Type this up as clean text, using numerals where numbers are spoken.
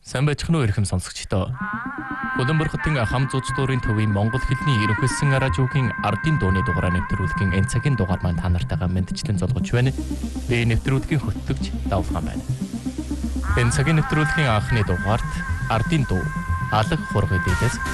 Сайн байцгаана уу эрхэм сонсогчдоо. Улаанбаатар хотын хам зууц дүүрийн төвийн Монгол хэлний ерөнхийлсөн радиогийн ардын дууны дугаараа нэвтрүүлгийн энэ цагийн дугаар маань та нартайгаа мэдчлэн золгож байна. Би нэвтрүүлгийн хөтлөгч Давлгаан байна. Энэ цагийн нэвтрүүлгийн анхны дугаарт ардын дуу алаг хургыг дээс